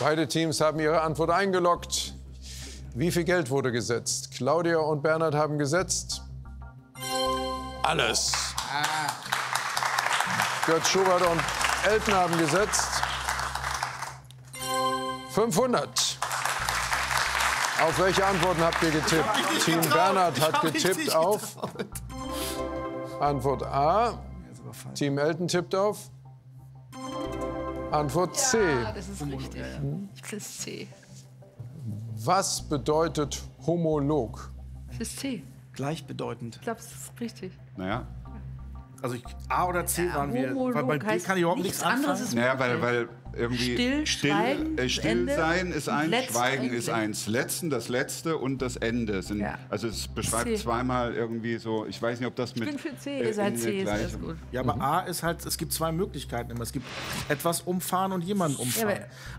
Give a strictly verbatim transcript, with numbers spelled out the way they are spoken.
Beide Teams haben ihre Antwort eingeloggt. Wie viel Geld wurde gesetzt? Claudia und Bernhard haben gesetzt. Alles. Götz Schubert und Elton haben gesetzt. fünfhundert. Auf welche Antworten habt ihr getippt? Team Bernhard hat getippt auf Antwort A. Team Elton tippt auf Antwort C. Ja, das ist richtig. Das ist C. Was bedeutet homolog? Das ist C. Gleichbedeutend. Ich glaube, das ist richtig. Naja. Also ich, A oder C Ja, waren wir. homolog Weil bei B heißt kann ich überhaupt nichts nichts anderes anfangen. ist Naja, weil, weil irgendwie Still, Schweigen, äh, still Ende, sein ist eins, letztendlich. Schweigen ist eins. Letzten, das Letzte und das Ende sind. Ja. Also es beschreibt C. zweimal irgendwie so. Ich weiß nicht, ob das mit. Ich bin für C, äh, ihr seid in C, der ist alles gleichen- gut. Ja, aber A ist halt, es gibt zwei Möglichkeiten immer. Es gibt etwas umfahren und jemanden umfahren. Ja,